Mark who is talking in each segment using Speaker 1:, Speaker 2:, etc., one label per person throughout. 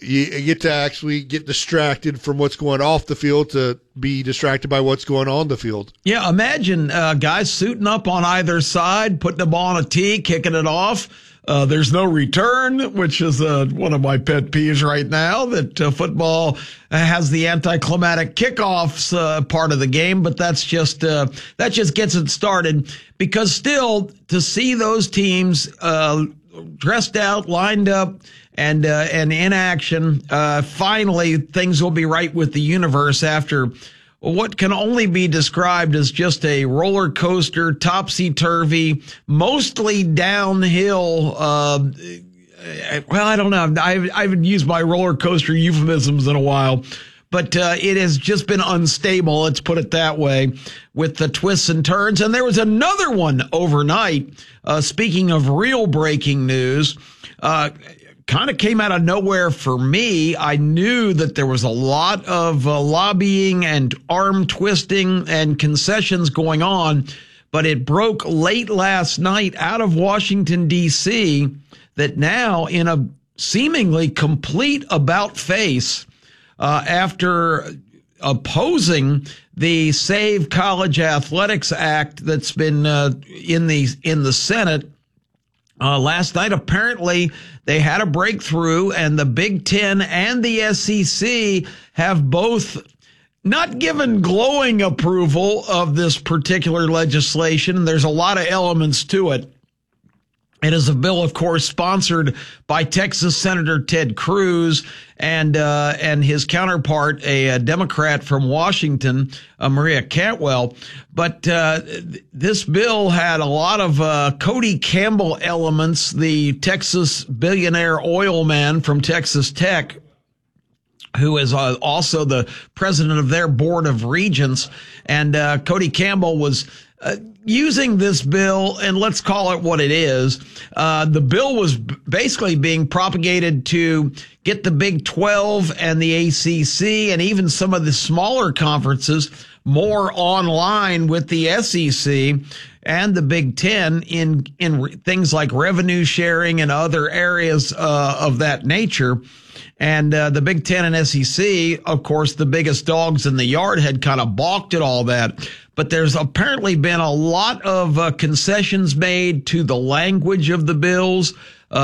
Speaker 1: you get to actually get distracted from what's going off the field to be distracted by what's going on the field.
Speaker 2: Yeah, imagine guys suiting up on either side, putting the ball on a tee, kicking it off. There's no return, which is one of my pet peeves right now, that football has the anticlimactic kickoffs part of the game, but that just gets it started, because still to see those teams dressed out, lined up, and in action, finally things will be right with the universe after what can only be described as just a roller coaster, topsy-turvy, mostly downhill. Well, I don't know. I haven't used my roller coaster euphemisms in a while, but it has just been unstable. Let's put it that way, with the twists and turns. And there was another one overnight. Speaking of real breaking news, kind of came out of nowhere for me. I knew that there was a lot of lobbying and arm twisting and concessions going on, but it broke late last night out of Washington, D.C., that now, in a seemingly complete about-face, after opposing the Save College Athletics Act that's been in the Senate, last night, apparently, they had a breakthrough, and the Big Ten and the SEC have both not given glowing approval of this particular legislation. There's a lot of elements to it. It is a bill, of course, sponsored by Texas Senator Ted Cruz and his counterpart, a Democrat from Washington, Maria Cantwell. But this bill had a lot of Cody Campbell elements, the Texas billionaire oil man from Texas Tech, who is also the president of their board of regents. And Cody Campbell was using this bill, and let's call it what it is. The bill was basically being propagated to get the Big 12 and the ACC and even some of the smaller conferences more online with the SEC and the Big Ten in things like revenue sharing and other areas of that nature. And the Big Ten and SEC, of course, the biggest dogs in the yard, had kind of balked at all that. But there's apparently been a lot of concessions made to the language of the bills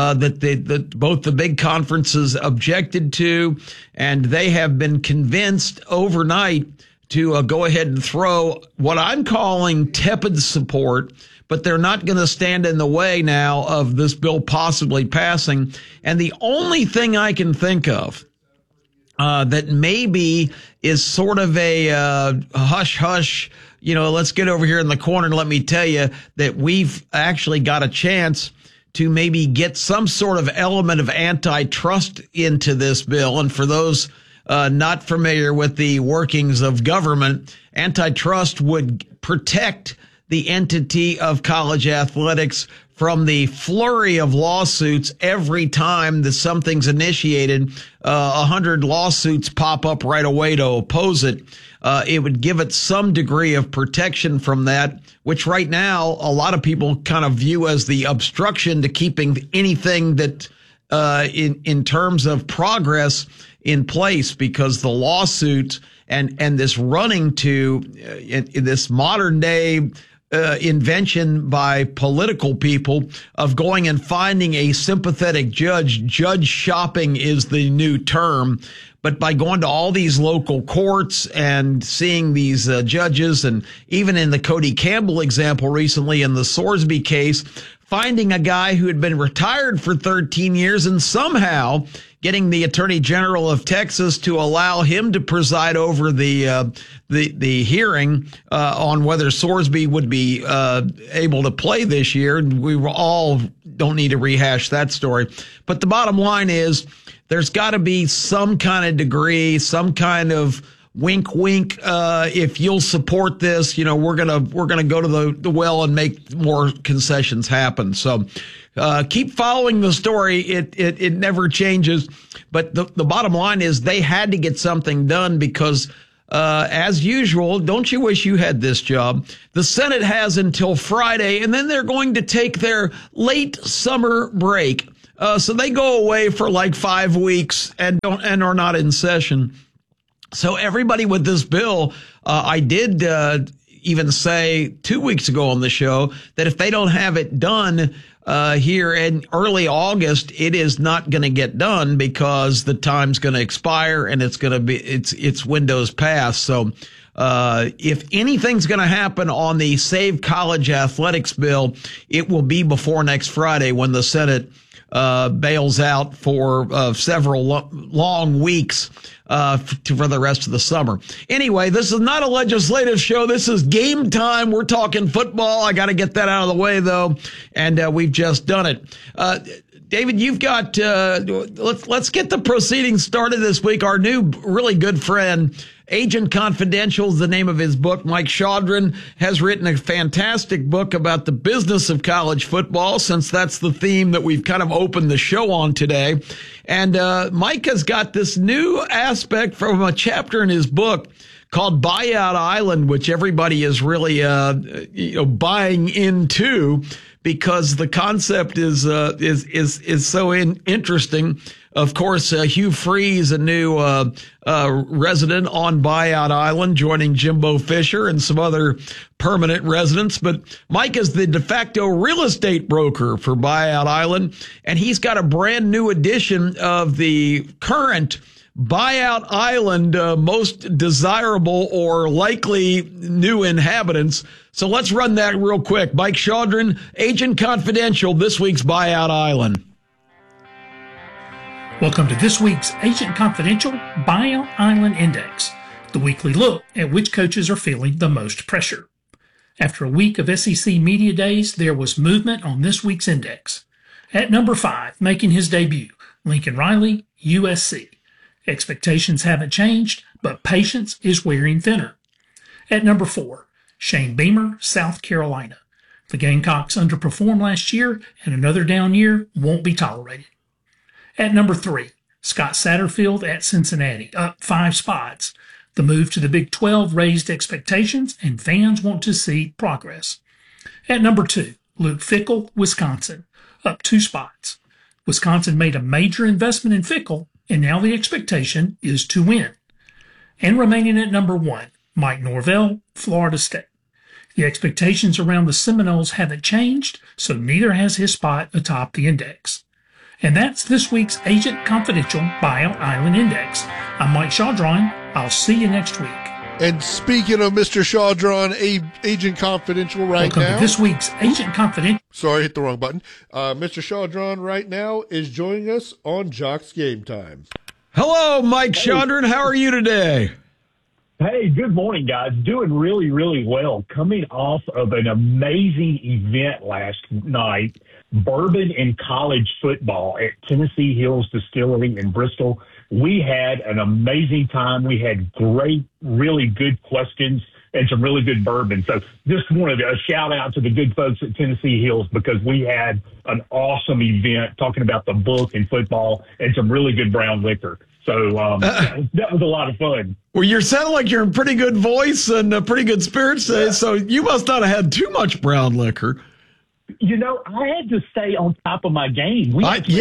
Speaker 2: that both the big conferences objected to, and they have been convinced overnight to go ahead and throw what I'm calling tepid support, but they're not going to stand in the way now of this bill possibly passing. And the only thing I can think of that maybe is sort of a hush-hush, let's get over here in the corner and let me tell you that we've actually got a chance to maybe get some sort of element of antitrust into this bill. And for those not familiar with the workings of government, antitrust would protect the entity of college athletics from the flurry of lawsuits. Every time that something's initiated, 100 lawsuits pop up right away to oppose it. It would give it some degree of protection from that, which right now a lot of people kind of view as the obstruction to keeping anything that in terms of progress in place, because the lawsuits and this running to this modern day invention by political people of going and finding a sympathetic judge. Judge shopping is the new term. But by going to all these local courts and seeing these judges, and even in the Cody Campbell example recently in the Sorsby case, finding a guy who had been retired for 13 years and somehow getting the Attorney General of Texas to allow him to preside over the hearing on whether Sorsby would be able to play this year. And we all don't need to rehash that story. But the bottom line is there's got to be some kind of degree, some kind of wink, wink. If you'll support this, we're gonna go to the well and make more concessions happen. So keep following the story. It never changes. But the bottom line is they had to get something done because, as usual, don't you wish you had this job? The Senate has until Friday, and then they're going to take their late summer break. So they go away for like 5 weeks and are not in session. So everybody with this bill, I did even say 2 weeks ago on the show that if they don't have it done here in early August, it is not going to get done because the time's going to expire and it's going to be it's windows past. So if anything's going to happen on the Save College Athletics bill, it will be before next Friday when the Senate bails out for several long weeks for the rest of the summer. Anyway, this is not a legislative show. This is game time. We're talking football. I got to get that out of the way, though, and we've just done it. David, you've got, let's get the proceedings started this week. Our new really good friend, Agent Confidential is the name of his book. Mike Chaudron has written a fantastic book about the business of college football, since that's the theme that we've kind of opened the show on today. And Mike has got this new aspect from a chapter in his book called Buyout Island, which everybody is really buying into, because the concept is so interesting. Of course, Hugh Freeze, a new resident on Buyout Island, joining Jimbo Fisher and some other permanent residents. But Mike is the de facto real estate broker for Buyout Island, and he's got a brand new edition of the current Buyout Island most desirable or likely new inhabitants. So let's run that real quick. Mike Chaudron, Agent Confidential, this week's Buyout Island.
Speaker 3: Welcome to this week's Agent Confidential Buyout Island Index, the weekly look at which coaches are feeling the most pressure. After a week of SEC media days, there was movement on this week's index. At number 5, making his debut, Lincoln Riley, USC. Expectations haven't changed, but patience is wearing thinner. At number 4, Shane Beamer, South Carolina. The Gamecocks underperformed last year, and another down year won't be tolerated. At number 3, Scott Satterfield at Cincinnati, up 5 spots. The move to the Big 12 raised expectations, and fans want to see progress. At number 2, Luke Fickell, Wisconsin, up 2 spots. Wisconsin made a major investment in Fickell, and now the expectation is to win. And remaining at number 1, Mike Norvell, Florida State. The expectations around the Seminoles haven't changed, so neither has his spot atop the index. And that's this week's Agent Confidential Buyout Island Index. I'm Mike Chaudron. I'll see you next week.
Speaker 1: And speaking of Mr. Chaudron, Agent Confidential
Speaker 3: Welcome
Speaker 1: now.
Speaker 3: to this week's Agent Confidential.
Speaker 1: Sorry, hit the wrong button. Mr. Chaudron right now is joining us on Jock's Game Time.
Speaker 2: Hello, Mike Chaudron. How are you today?
Speaker 4: Hey, good morning, guys. Doing really, really well. Coming off of an amazing event last night, bourbon and college football at Tennessee Hills Distillery in Bristol. We had an amazing time. We had great, really good questions and some really good bourbon. So just wanted a shout out to the good folks at Tennessee Hills, because we had an awesome event talking about the book and football and some really good brown liquor. So that was a lot of fun.
Speaker 2: Well, you sound like you're in pretty good voice and pretty good spirits today,
Speaker 4: Yeah.
Speaker 2: so you must not have had too much brown liquor.
Speaker 4: You know, I had to stay on top of my game. We had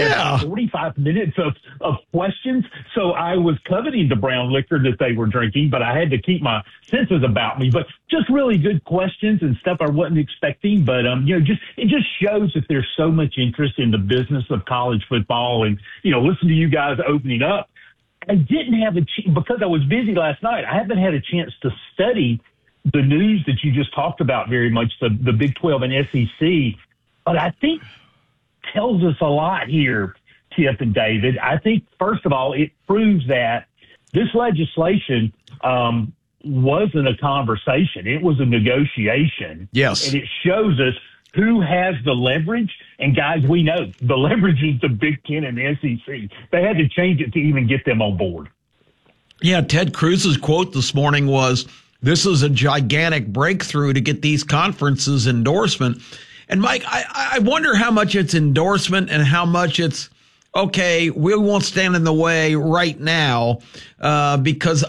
Speaker 4: 45 minutes of questions, so I was coveting the brown liquor that they were drinking, but I had to keep my senses about me. But just really good questions and stuff I wasn't expecting. But, it just shows that there's so much interest in the business of college football. And, listen to you guys opening up. I didn't have because I was busy last night, I haven't had a chance to study the news that you just talked about very much, the Big 12 and SEC, but I think tells us a lot here, Tip and David. I think, first of all, it proves that this legislation wasn't a conversation. It was a negotiation.
Speaker 2: Yes.
Speaker 4: And it shows us who has the leverage. And, guys, we know the leverage is the Big Ten and the SEC. They had to change it to even get them on board.
Speaker 2: Yeah, Ted Cruz's quote this morning was, "This is a gigantic breakthrough to get these conferences endorsement." And, Mike, I wonder how much it's endorsement and how much it's, okay, we won't stand in the way right now, because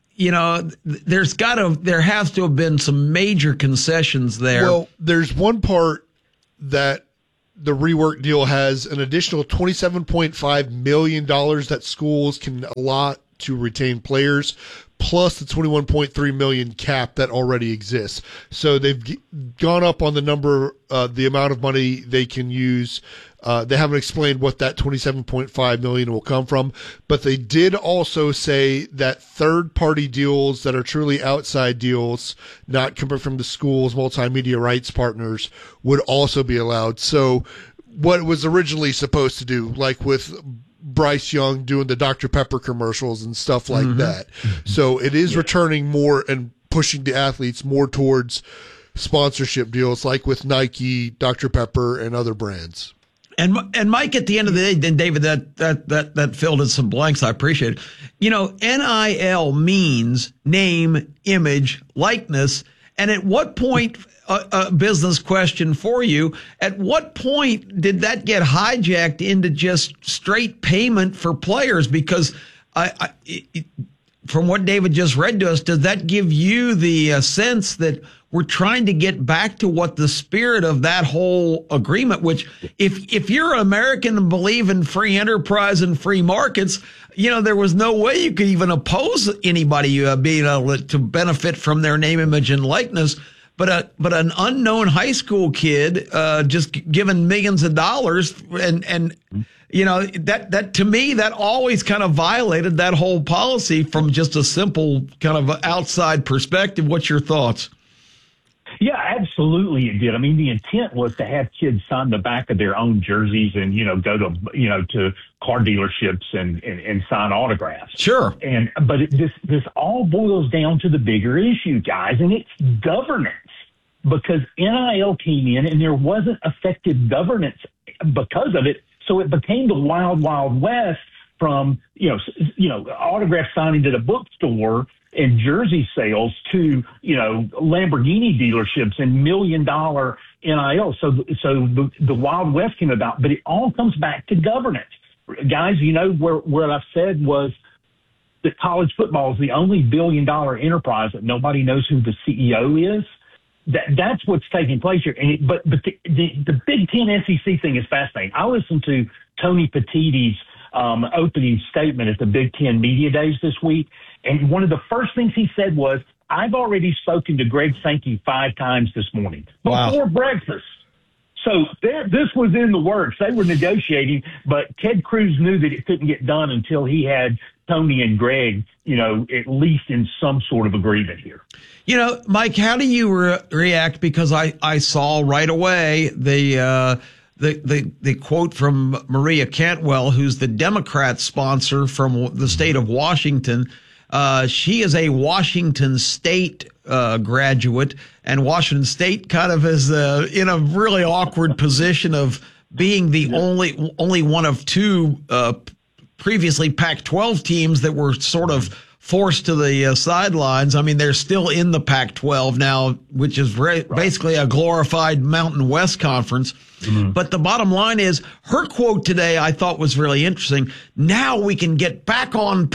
Speaker 2: there has to have been some major concessions there.
Speaker 1: Well, there's one part that the rework deal has an additional $27.5 million that schools can allot to retain players, plus the $21.3 million cap that already exists. So they've gone up on the number, the amount of money they can use. They haven't explained what that $27.5 million will come from, but they did also say that third-party deals that are truly outside deals, not coming from the school's multimedia rights partners, would also be allowed. So what it was originally supposed to do, like with Bryce Young doing the Dr. Pepper commercials and stuff like that. So it is returning more and pushing the athletes more towards sponsorship deals, like with Nike, Dr. Pepper, and other brands.
Speaker 2: And Mike, at the end of the day, then David, that filled in some blanks. I appreciate it. You know, NIL means name, image, likeness. And at what point, a business question for you, at what point did that get hijacked into just straight payment for players? Because from what David just read to us, does that give you the sense that we're trying to get back to what the spirit of that whole agreement, which if you're an American and believe in free enterprise and free markets, you know, there was no way you could even oppose anybody being able to benefit from their name, image, and likeness. But an unknown high school kid just given millions of dollars and you know, that to me, that always kind of violated that whole policy from just a simple kind of outside perspective. What's your thoughts?
Speaker 4: Yeah, absolutely it did. I mean, the intent was to have kids sign the back of their own jerseys and, you know, go to, you know, to car dealerships and sign autographs.
Speaker 2: Sure.
Speaker 4: But this all boils down to the bigger issue, guys, and it's governance. Because NIL came in and there wasn't effective governance because of it. So it became the wild, wild west from, you know, autograph signing to the bookstore and jersey sales to, you know, Lamborghini dealerships and $1 million NIL. So the Wild West came about, but it all comes back to governance. Guys, you know, what I've said was that college football is the only $1 billion enterprise that nobody knows who the CEO is. That's what's taking place here. But the Big Ten SEC thing is fascinating. I listened to Tony Petitti's opening statement at the Big Ten Media Days this week. And one of the first things he said was, I've already spoken to Greg Sankey 5 times this morning before breakfast. So this was in the works. They were negotiating, but Ted Cruz knew that it couldn't get done until he had Tony and Greg, you know, at least in some sort of agreement here.
Speaker 2: You know, Mike, how do you react? Because I saw right away the quote from Maria Cantwell, who's the Democrat sponsor from the state of Washington. She is a Washington State graduate, and Washington State kind of is in a really awkward position of being the only one of 2 previously Pac-12 teams that were sort of forced to the sidelines. I mean, they're still in the Pac-12 now, which is basically a glorified Mountain West conference. Mm-hmm. But the bottom line is, her quote today I thought was really interesting. Now we can get back in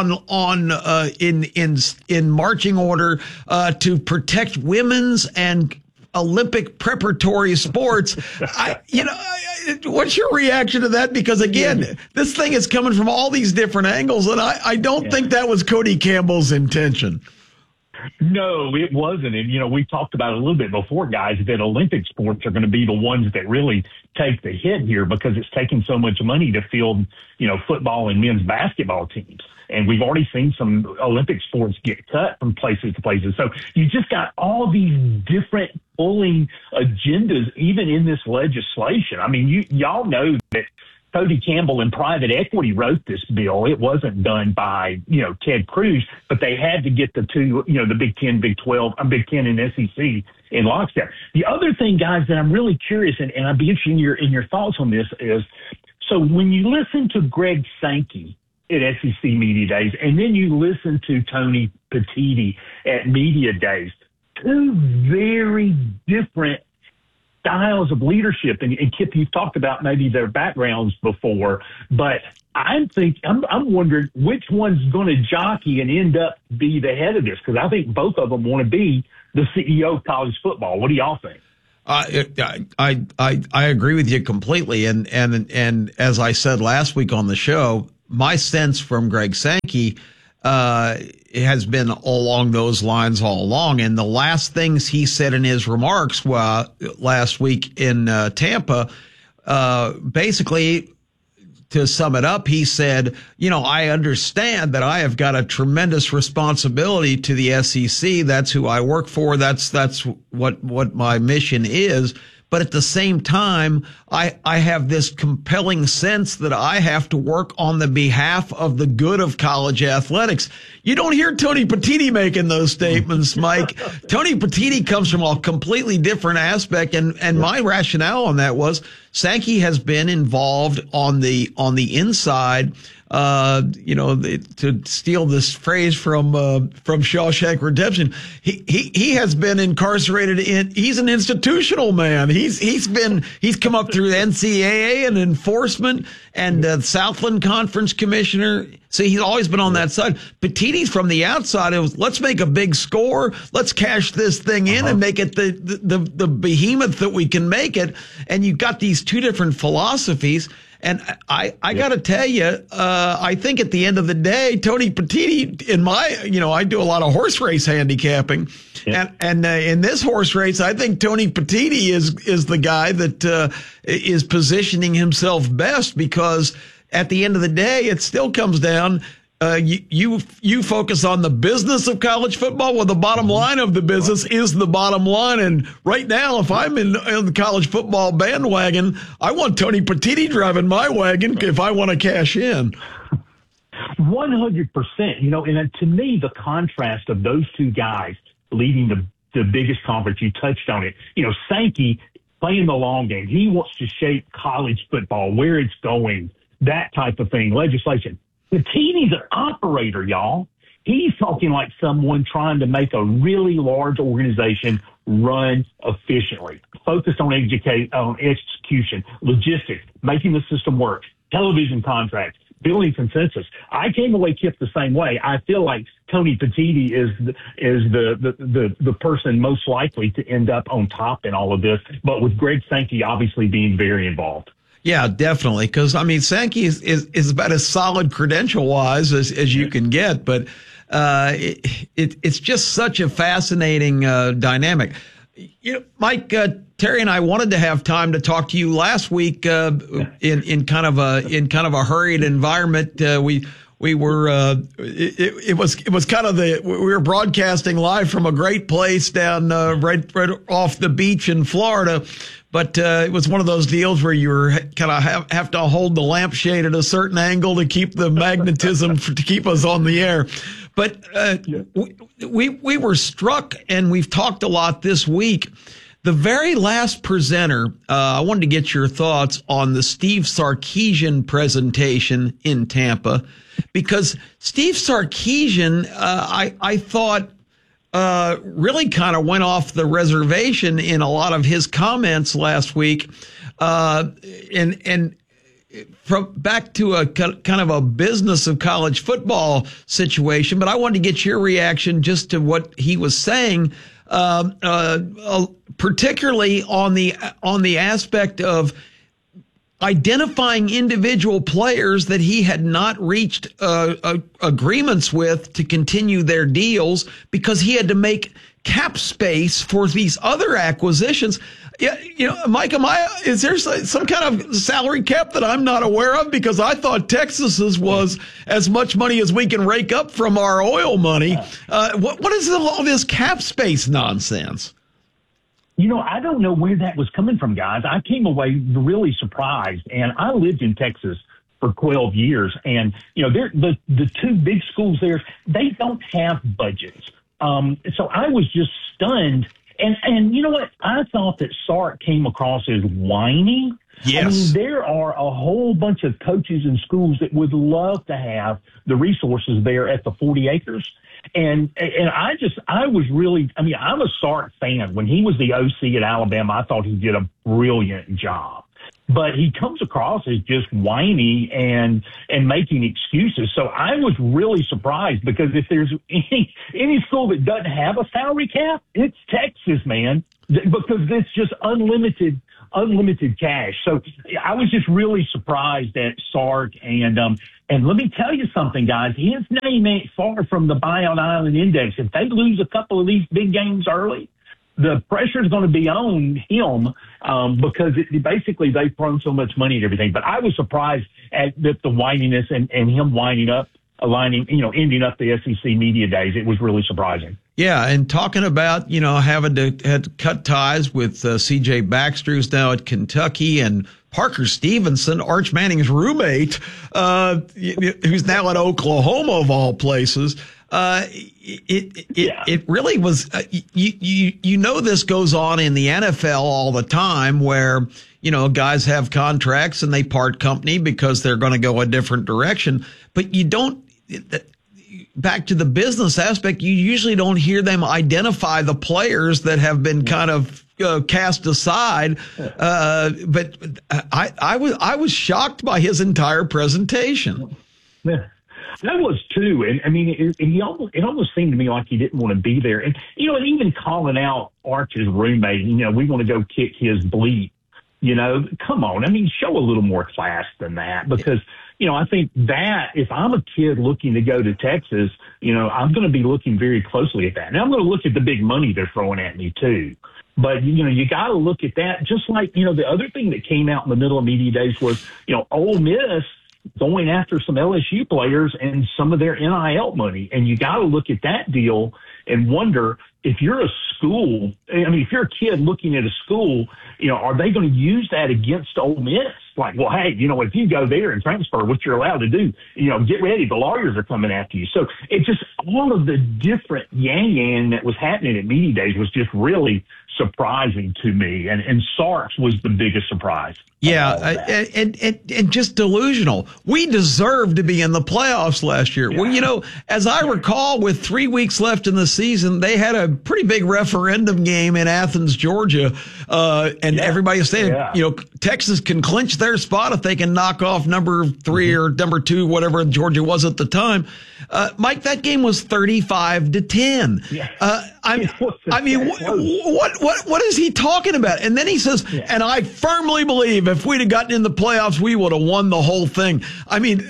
Speaker 2: marching order to protect women's and Olympic preparatory sports. What's your reaction to that? Because again, this thing is coming from all these different angles, and I don't think that was Cody Campbell's intention.
Speaker 4: No, it wasn't. And, you know, we talked about it a little bit before, guys, that Olympic sports are going to be the ones that really take the hit here because it's taking so much money to field, you know, football and men's basketball teams. And we've already seen some Olympic sports get cut from places to places. So you just got all these different pulling agendas, even in this legislation. I mean, y'all know that Cody Campbell and private equity wrote this bill. It wasn't done by, you know, Ted Cruz, but they had to get the 2, you know, the Big Ten, Big 12, Big Ten and SEC in lockstep. The other thing, guys, that I'm really curious, and I'd be interested in your thoughts on this is, so when you listen to Greg Sankey at SEC Media Days, and then you listen to Tony Petitti at Media Days, 2 very different styles of leadership. And Kip, you've talked about maybe their backgrounds before, but I'm wondering which one's going to jockey and end up be the head of this, because I think both of them want to be the CEO of college football. What do y'all think?
Speaker 2: I agree with you completely. And as I said last week on the show, my sense from Greg Sankey has been along those lines all along. And the last things he said in his remarks last week in Tampa, basically, to sum it up, he said, I understand that I have got a tremendous responsibility to the SEC. That's who I work for. That's what my mission is. But at the same time, I have this compelling sense that I have to work on the behalf of the good of college athletics. You don't hear Tony Petitti making those statements, Mike. Tony Petitti comes from a completely different aspect, and my rationale on that was Sankey has been involved on the inside. To steal this phrase from Shawshank Redemption, he has been incarcerated he's an institutional man. He's come up through the NCAA and enforcement and the Southland Conference commissioner. So he's always been on that side. Petitti's from the outside. It was, let's make a big score. Let's cash this thing in and make it the behemoth that we can make it. And you've got these two different philosophies. And I got to tell you, I think at the end of the day, Tony Petitti, I do a lot of horse race handicapping, and in this horse race, I think Tony Petitti is the guy that is positioning himself best, because at the end of the day, it still comes down. You focus on the business of college football. Well, the bottom line of the business is the bottom line. And right now, if I'm in the college football bandwagon, I want Tony Petitti driving my wagon if I want to cash in.
Speaker 4: 100%. And to me, the contrast of those two guys leading the biggest conference, you touched on it. Sankey playing the long game. He wants to shape college football, where it's going, that type of thing, legislation. Petitti's an operator, y'all. He's talking like someone trying to make a really large organization run efficiently, focused on execution, logistics, making the system work, television contracts, building consensus. I came away, Kip, the same way. I feel like Tony Petitti is the person most likely to end up on top in all of this, but with Greg Sankey obviously being very involved.
Speaker 2: Yeah, definitely. Because, Sankey is about as solid credential-wise as you can get, but it's just such a fascinating dynamic. Mike, Terry and I wanted to have time to talk to you last week in kind of a hurried environment. We were it was kind of we were broadcasting live from a great place down right off the beach in Florida. But it was one of those deals where you kind of have to hold the lampshade at a certain angle to keep the magnetism to keep us on the air. But we were struck, and we've talked a lot this week. The very last presenter, I wanted to get your thoughts on the Steve Sarkisian presentation in Tampa, because Steve Sarkisian, I thought, really kind of went off the reservation in a lot of his comments last week, and from back to a kind of a business of college football situation. But I wanted to get your reaction just to what he was saying, particularly on the aspect of identifying individual players that he had not reached agreements with to continue their deals because he had to make cap space for these other acquisitions. Yeah, Mike, is there some kind of salary cap that I'm not aware of? Because I thought Texas's was as much money as we can rake up from our oil money. What is all this cap space nonsense?
Speaker 4: I don't know where that was coming from, guys. I came away really surprised, and I lived in Texas for 12 years, and the two big schools there, they don't have budgets. So I was just stunned. And you know what? I thought that Sark came across as whiny.
Speaker 2: Yes.
Speaker 4: There are a whole bunch of coaches and schools that would love to have the resources there at the 40 acres. And I was really, I'm a Sark fan. When he was the OC at Alabama, I thought he did a brilliant job. but he comes across as just whiny and making excuses. So I was really surprised, because if there's any school that doesn't have a salary cap, it's Texas, man, because it's just unlimited cash. So I was just really surprised at Sark. And let me tell you something, guys. His name ain't far from the Buyout Island Index. If they lose a couple of these big games early, the pressure is going to be on him, because basically they've thrown so much money at everything. But I was surprised at the whininess and him ending up the SEC media days. It was really surprising.
Speaker 2: Yeah, and talking about, having to cut ties with C.J. Baxter, who's now at Kentucky, and Parker Stevenson, Arch Manning's roommate, who's now at Oklahoma, of all places. It really was, this goes on in the NFL all the time, where, guys have contracts and they part company because they're going to go a different direction, but you don't. Back to the business aspect, you usually don't hear them identify the players that have been kind of cast aside. But I was shocked by his entire presentation.
Speaker 4: Yeah. I was too, and I mean, it almost seemed to me like he didn't want to be there, and and even calling out Arch's roommate, we want to go kick his bleep. Come on, I mean, show a little more class than that, because. I think that if I'm a kid looking to go to Texas, I'm going to be looking very closely at that. Now, I'm going to look at the big money they're throwing at me, too. But, you got to look at that. Just like, the other thing that came out in the middle of media days was, Ole Miss going after some LSU players and some of their NIL money. And you got to look at that deal and wonder, if you're a school, if you're a kid looking at a school, are they going to use that against Ole Miss? Like, well, hey, if you go there and transfer, what you're allowed to do, get ready. The lawyers are coming after you. So it just, all of the different yang that was happening at media days was just really surprising to me. And Sark's was the biggest surprise.
Speaker 2: Yeah, and just delusional. We deserved to be in the playoffs last year. Yeah. Well, as I recall, with 3 weeks left in the season, they had a pretty big referendum game in Athens, Georgia, and everybody was saying, Texas can clinch their spot if they can knock off number 3 or number 2, whatever Georgia was at the time. Mike, that game was 35-10. Yeah. What is he talking about? And then he says, and I firmly believe if we'd have gotten in the playoffs, we would have won the whole thing. I mean,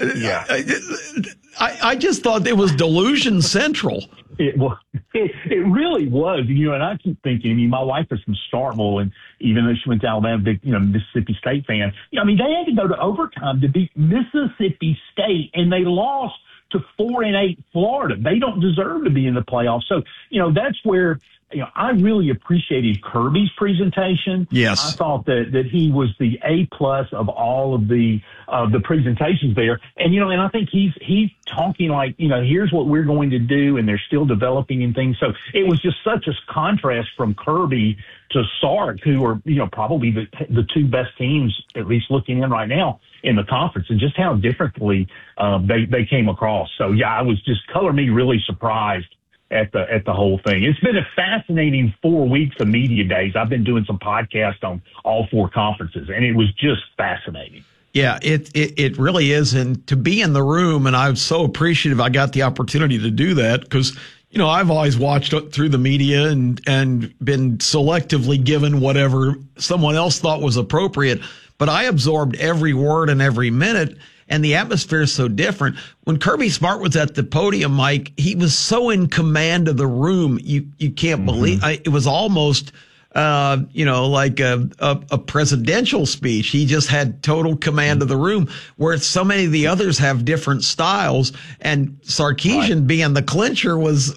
Speaker 2: I just thought it was delusion central.
Speaker 4: It really was, and I keep thinking, my wife is from Starkville, and even though she went to Alabama, big, Mississippi State fan, they had to go to overtime to beat Mississippi State, and they lost to 4-8 Florida. They don't deserve to be in the playoffs. So, that's where, I really appreciated Kirby's presentation.
Speaker 2: Yes.
Speaker 4: I thought that he was the A+ of all of the presentations there. And, and I think he's talking like, here's what we're going to do, and they're still developing and things. So it was just such a contrast from Kirby to Sark, who are, probably the two best teams, at least looking in right now, in the conference, and just how differently they came across. So, I was just color me really surprised at the whole thing. It's been a fascinating 4 weeks of media days. I've been doing some podcasts on all 4 conferences, and it was just fascinating.
Speaker 2: Yeah, it really is. And to be in the room, and I'm so appreciative I got the opportunity to do that, because, I've always watched through the media and been selectively given whatever someone else thought was appropriate. But I absorbed every word and every minute, and the atmosphere is so different. When Kirby Smart was at the podium, Mike, he was so in command of the room. You can't believe it was almost like a presidential speech. He just had total command of the room, where so many of the others have different styles. And Sarkisian being the clincher was,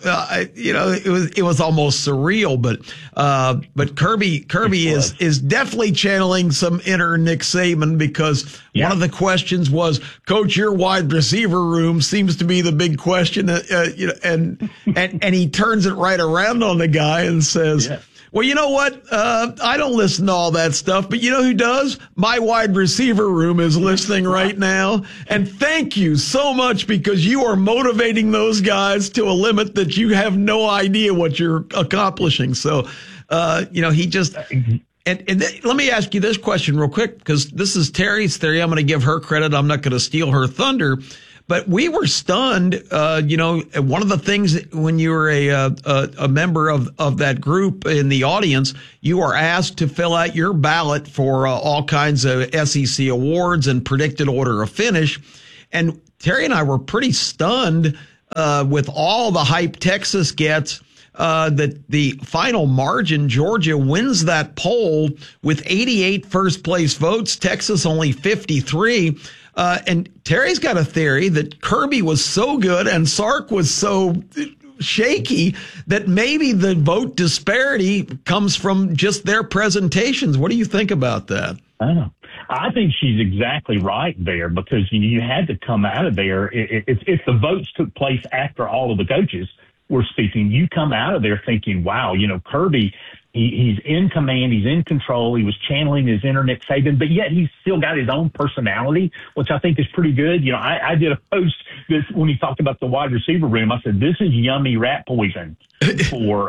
Speaker 2: it was almost surreal. But Kirby is definitely channeling some inner Nick Saban, because one of the questions was, Coach, your wide receiver room seems to be the big question. And he turns it right around on the guy and says, well, you know what? I don't listen to all that stuff, but you know who does? My wide receiver room is listening right now. And thank you so much, because you are motivating those guys to a limit that you have no idea what you're accomplishing. So, he just, Let me ask you this question real quick, because this is Terry's theory. I'm going to give her credit. I'm not going to steal her thunder. But we were stunned. One of the things when you were a member of that group in the audience, you are asked to fill out your ballot for all kinds of SEC awards and predicted order of finish. And Terry and I were pretty stunned with all the hype Texas gets. That the final margin, Georgia wins that poll with 88 first place votes, Texas only 53. And Terry's got a theory that Kirby was so good and Sark was so shaky that maybe the vote disparity comes from just their presentations. What do you think about that?
Speaker 4: I think she's exactly right there, because you had to come out of there. If the votes took place after all of the coaches were speaking, you come out of there thinking, wow, Kirby, he's in command, he's in control, he was channeling his inner Nick Saban, but yet he's still got his own personality, which I think is pretty good. I did a post this when he talked about the wide receiver room. I said, this is yummy rat poison for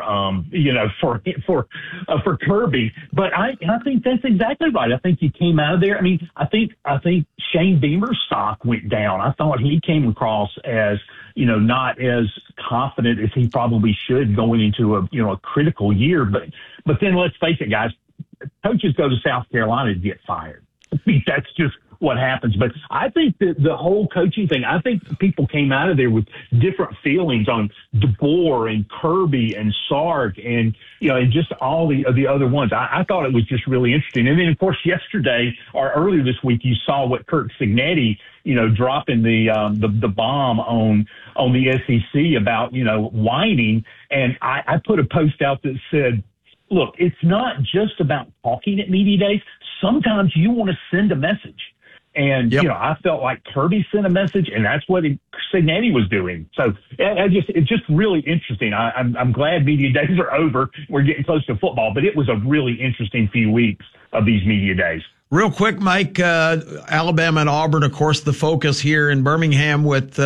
Speaker 4: Kirby. But I think that's exactly right. I think he came out of there. I mean, I think Shane Beamer's stock went down. I thought he came across as, not as confident as he probably should going into a critical year. But then let's face it, guys, coaches go to South Carolina to get fired. I mean, that's just what happens. But I think that the whole coaching thing, I think people came out of there with different feelings on DeBoer and Kirby and Sark and, and just all the other ones. I thought it was just really interesting. And then, of course, yesterday or earlier this week, you saw what Kirk Cignetti, dropping the bomb on the SEC about, whining. And I put a post out that said, look, it's not just about talking at media days. Sometimes you want to send a message. And, I felt like Kirby sent a message, and that's what Cignetti was doing. So it's just really interesting. I'm glad media days are over. We're getting close to football, but it was a really interesting few weeks of these media days.
Speaker 2: Real quick, Mike, Alabama and Auburn, of course, the focus here in Birmingham with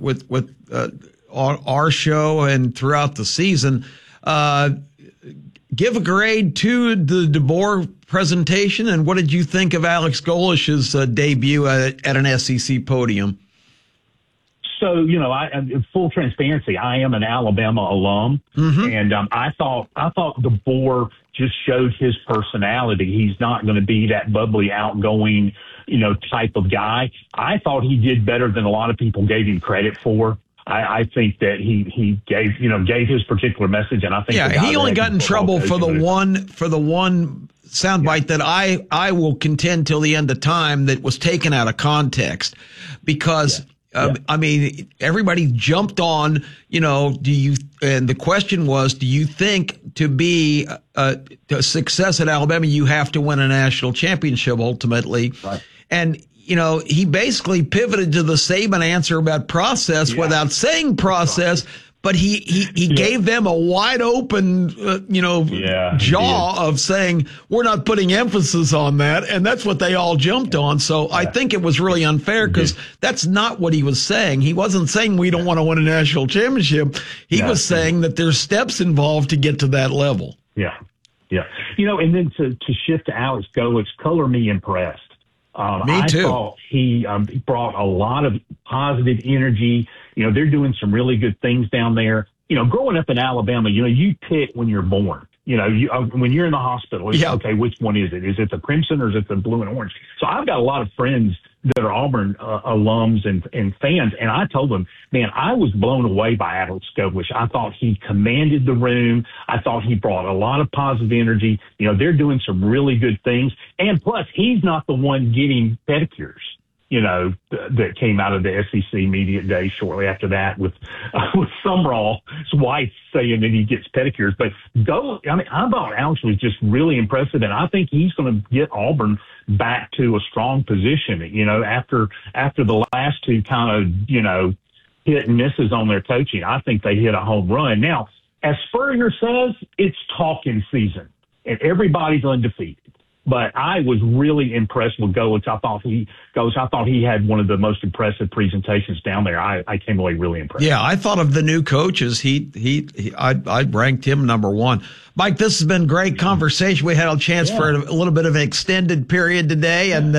Speaker 2: our show and throughout the season. Give a grade to the DeBoer presentation, and what did you think of Alex Golish's debut at an SEC podium?
Speaker 4: So, full transparency, I am an Alabama alum, and I thought DeBoer just showed his personality. He's not going to be that bubbly, outgoing, type of guy. I thought he did better than a lot of people gave him credit for. I think that he gave his particular message, and I think
Speaker 2: he only got in trouble for the one soundbite that I will contend till the end of time that was taken out of context, because I mean, everybody jumped on, and the question was, do you think to be a success at Alabama, you have to win a national championship ultimately?
Speaker 4: Right.
Speaker 2: And he basically pivoted to the Saban answer about process without saying process, but he gave them a wide open, jaw of saying, we're not putting emphasis on that. And that's what they all jumped on. So I think it was really unfair, because that's not what he was saying. He wasn't saying we don't want to win a national championship. He was saying that there's steps involved to get to that level.
Speaker 4: Yeah. Yeah. And then to shift to Alex Golich, color me impressed.
Speaker 2: Me too.
Speaker 4: I thought he brought a lot of positive energy. They're doing some really good things down there. Growing up in Alabama, you pick when you're born. When you're in the hospital, okay, which one is it? Is it the crimson or is it the blue and orange? So I've got a lot of friends that are Auburn alums and fans, and I told them, man, I was blown away by Alex Golich. I thought he commanded the room. I thought he brought a lot of positive energy. They're doing some really good things, and plus, he's not the one getting pedicures. That came out of the SEC media day shortly after that with Sumrall's wife saying that he gets pedicures. But I thought Alex was just really impressive, and I think he's going to get Auburn back to a strong position. After the last two kind of hit and misses on their coaching, I think they hit a home run. Now, as Spurrier says, it's talking season, and everybody's undefeated. But I was really impressed with Goetz. I thought he had one of the most impressive presentations down there. I came away really impressed.
Speaker 2: Yeah, I thought of the new coaches. I ranked him number one. Mike, this has been great conversation. We had a chance for a little bit of an extended period today. And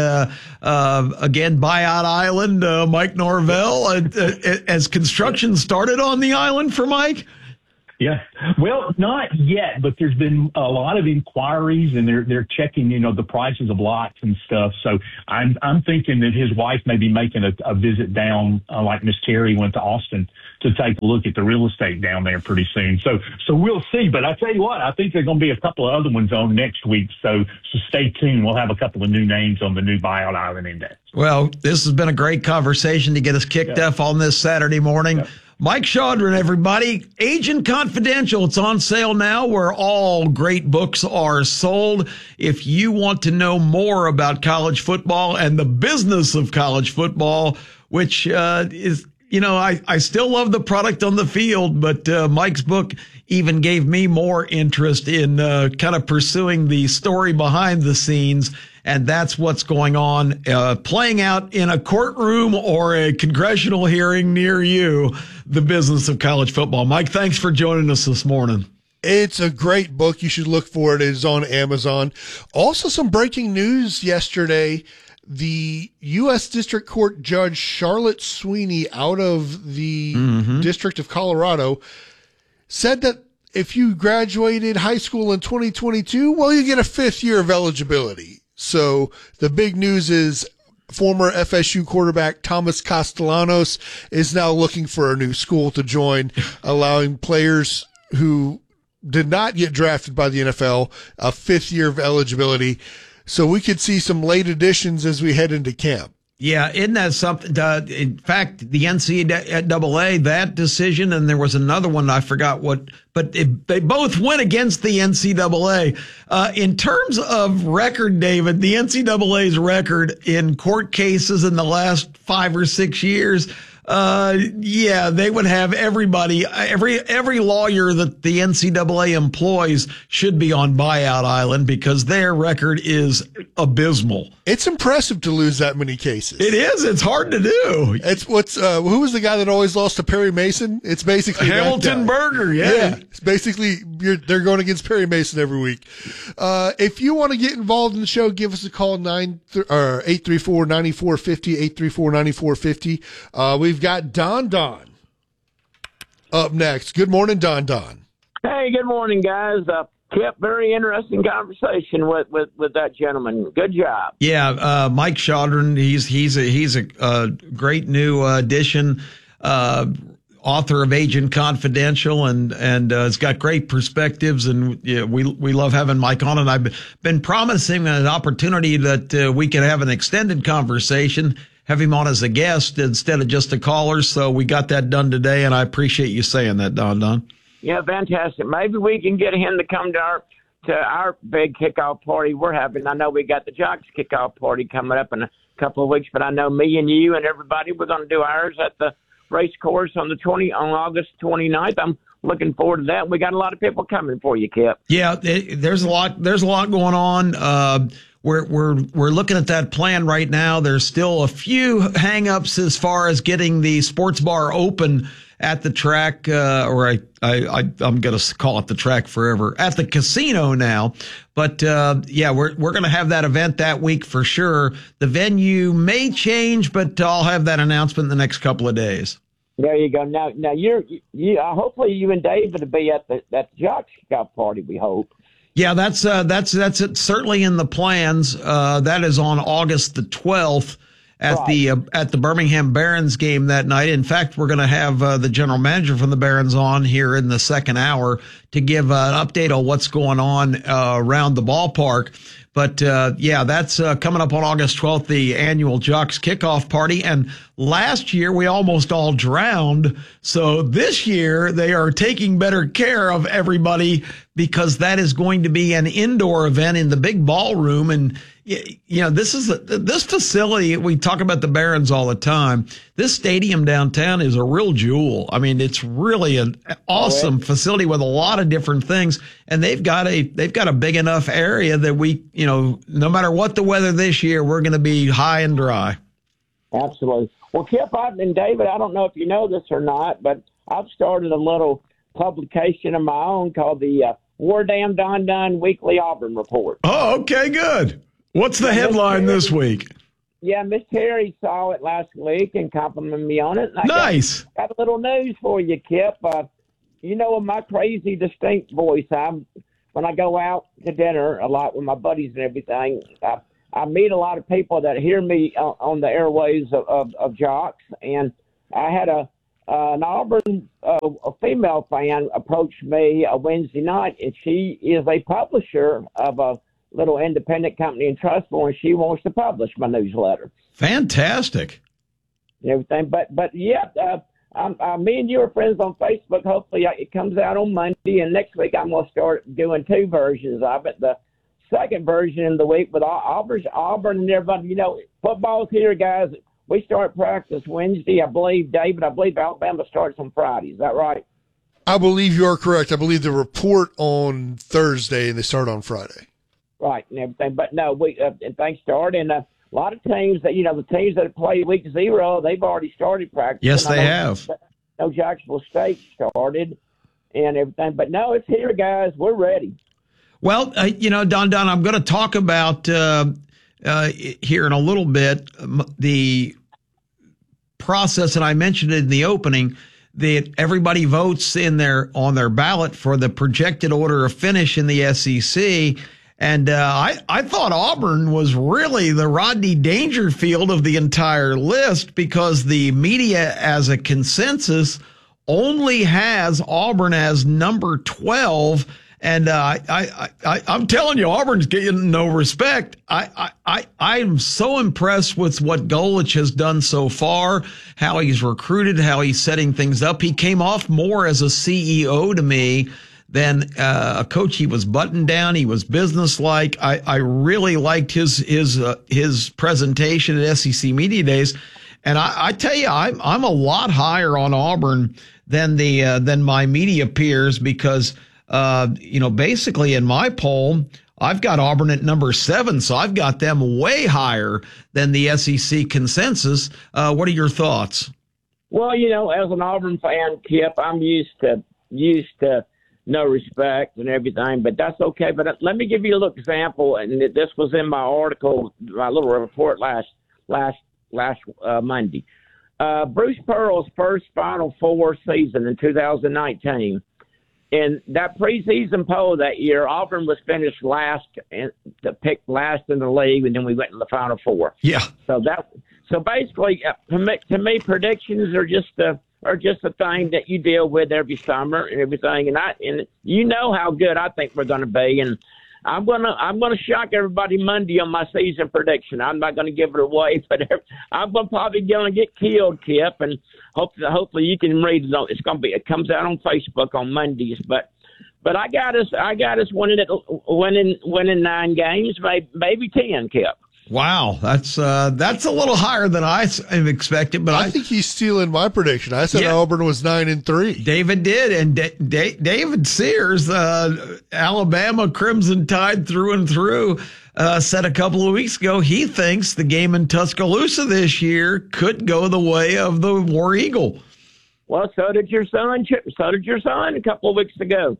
Speaker 2: again, Buyout Island, Mike Norvell, has construction started on the island for Mike?
Speaker 4: Yeah. Well, not yet, but there's been a lot of inquiries, and they're checking, the prices of lots and stuff. So I'm thinking that his wife may be making a visit down, like Miss Terry went to Austin, to take a look at the real estate down there pretty soon. So we'll see. But I tell you what, I think there's going to be a couple of other ones on next week. So stay tuned. We'll have a couple of new names on the new Buyout Island Index.
Speaker 2: Well, this has been a great conversation to get us kicked off on this Saturday morning. Yeah. Mike Chaudron, everybody. Agent Confidential. It's on sale now where all great books are sold. If you want to know more about college football and the business of college football, which is, I still love the product on the field, but Mike's book even gave me more interest in kind of pursuing the story behind the scenes. And that's what's going on, playing out in a courtroom or a congressional hearing near you, the business of college football. Mike, thanks for joining us this morning.
Speaker 1: It's a great book. You should look for it. It is on Amazon. Also, some breaking news yesterday. The U.S. District Court Judge Charlotte Sweeney out of the District of Colorado said that if you graduated high school in 2022, well, you get a 5th year of eligibility. So the big news is former FSU quarterback Thomas Castellanos is now looking for a new school to join, allowing players who did not get drafted by the NFL a 5th year of eligibility. So we could see some late additions as we head into camp.
Speaker 2: Yeah, isn't that something? In fact, the NCAA, that decision, and there was another one, I forgot what, but they both went against the NCAA. In terms of record, David, the NCAA's record in court cases in the last 5 or 6 years, they would have everybody, every lawyer that the NCAA employs should be on Buyout Island because their record is abysmal.
Speaker 1: It's impressive to lose that many cases.
Speaker 2: It is. It's hard to do.
Speaker 1: It's who was the guy that always lost to Perry Mason? It's basically
Speaker 2: Hamilton Berger. Yeah.
Speaker 1: It's basically they're going against Perry Mason every week. If you want to get involved in the show, give us a call 834-9450, 834-9450. We've got Don up next. Good morning, Don.
Speaker 5: Hey, good morning, guys. Kip, very interesting conversation with that gentleman. Good job.
Speaker 2: Yeah, Mike Chaudron, he's a great new addition, author of Agent Confidential, and has got great perspectives. And we love having Mike on. And I've been promising an opportunity that we can have an extended conversation, have him on as a guest instead of just a caller. So we got that done today, and I appreciate you saying that, Don.
Speaker 5: Yeah, fantastic. Maybe we can get him to come to our big kickoff party we're having. I know we got the Jocks kickoff party coming up in a couple of weeks, but I know me and you and everybody, we're going to do ours at the race course on August 29th. I'm looking forward to that. We got a lot of people coming for you, Kip.
Speaker 2: Yeah, there's a lot going on. We're looking at that plan right now. There's still a few hang-ups as far as getting the sports bar open at the track, I'm going to call it the track forever, at the casino now. But, we're going to have that event that week for sure. The venue may change, but I'll have that announcement in the next couple of days.
Speaker 5: There you go. Now you hopefully you and David will be at that Jocks kickoff party, we hope.
Speaker 2: Yeah, that's it, certainly in the plans. That is on August the 12th. At the Birmingham Barons game that night. In fact, we're going to have the general manager from the Barons on here in the second hour to give an update on what's going on around the ballpark. But that's coming up on August 12th, the annual Jocks kickoff party. And Last year, we almost all drowned. So this year, they are taking better care of everybody because that is going to be an indoor event in the big ballroom. And, you know, this facility, we talk about the Barons all the time. This stadium downtown is a real jewel. I mean, it's really an awesome facility with a lot of different things. And they've got a big enough area that we, you know, no matter what the weather this year, we're going to be high and dry.
Speaker 5: Absolutely. Well, Kip, and David, I don't know if you know this or not, but I've started a little publication of my own called the War Damn Don Dunn Weekly Auburn Report.
Speaker 2: Oh, okay, good. What's the headline this week?
Speaker 5: Yeah, Miss Terry saw it last week and complimented me on it. And
Speaker 2: nice.
Speaker 5: Got a little news for you, Kip. You know, my crazy distinct voice, when I go out to dinner a lot with my buddies and everything, I meet a lot of people that hear me on the airwaves of Jocks, and I had an Auburn a female fan approach me a Wednesday night, and she is a publisher of a little independent company in Trustful, and she wants to publish my newsletter.
Speaker 2: Fantastic.
Speaker 5: And everything, but yeah, me and you are friends on Facebook. Hopefully, it comes out on Monday, and next week I'm going to start doing 2 versions of it. The second version in the week with Auburn and everybody. You know, football's here, guys. We start practice Wednesday, I believe, David. I believe Alabama starts on Friday. Is that right?
Speaker 1: I believe you are correct. I believe the report on Thursday and they start on Friday.
Speaker 5: Right, and everything. But no, and things start, and a lot of teams that, you know, the teams that play week 0, they've already started practice.
Speaker 2: Yes, they have.
Speaker 5: No, Jacksonville State started and everything. But no, it's here, guys. We're ready.
Speaker 2: Well, you know, Don, I'm going to talk about here in a little bit the process, and I mentioned it in the opening, that everybody votes on their ballot for the projected order of finish in the SEC. And I thought Auburn was really the Rodney Dangerfield of the entire list because the media, as a consensus, only has Auburn as number 12. And I'm telling you, Auburn's getting no respect. I'm so impressed with what Golich has done so far, how he's recruited, how he's setting things up. He came off more as a CEO to me than a coach. He was buttoned down. He was businesslike. I really liked his presentation at SEC Media Days. And I tell you, I'm a lot higher on Auburn than my media peers because you know, basically in my poll, I've got Auburn at number 7, so I've got them way higher than the SEC consensus. What are your thoughts?
Speaker 5: Well, you know, as an Auburn fan, Kip, I'm used to no respect and everything, but that's okay. But let me give you a little example, and this was in my article, my little report last Monday. Bruce Pearl's first Final Four season in 2019. In that preseason poll that year, Auburn was finished last and picked last in the league, and then we went in the Final Four.
Speaker 2: Yeah.
Speaker 5: So basically, to me, predictions are just a thing that you deal with every summer and everything. And you know how good I think we're going to be, and I'm gonna shock everybody Monday on my season prediction. I'm not going to give it away, but I'm probably going to get killed, Kip, and hopefully you can read it. It comes out on Facebook on Mondays, but I got us winning 9 games, maybe 10, Kip.
Speaker 2: Wow, that's a little higher than I expected, but
Speaker 1: I think he's stealing my prediction. I said Auburn was 9-3.
Speaker 2: David did, and David Sears, Alabama Crimson Tide through and through, said a couple of weeks ago he thinks the game in Tuscaloosa this year could go the way of the War Eagle.
Speaker 5: Well, so did your son. A couple of weeks ago.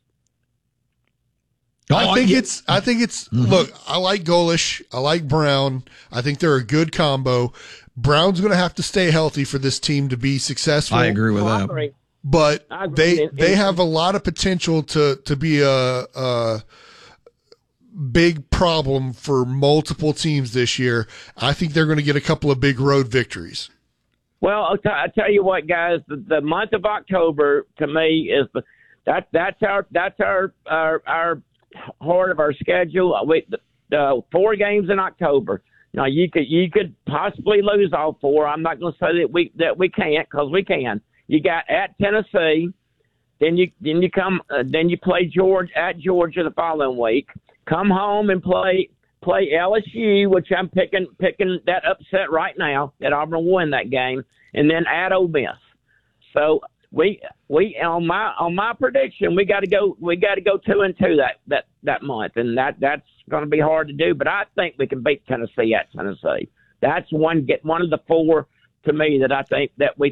Speaker 1: I think it's mm-hmm. Look, I like Golich. I like Brown. I think they're a good combo. Brown's going to have to stay healthy for this team to be successful.
Speaker 2: I agree with that.
Speaker 1: But they have a lot of potential to be a big problem for multiple teams this year. I think they're going to get a couple of big road victories.
Speaker 5: Well, I tell you what, guys, the month of October to me is that's our heart of our schedule. 4 games in October. Now you could possibly lose all 4. I'm not going to say that we can't, because we can. You got at Tennessee, then you play at Georgia the following week. Come home and play LSU, which I'm picking that upset right now that Auburn will win that game, and then at Ole Miss. So we on my prediction we got to go 2-2 that month, and that's going to be hard to do. But I think we can beat Tennessee at Tennessee. That's one of the 4 to me that I think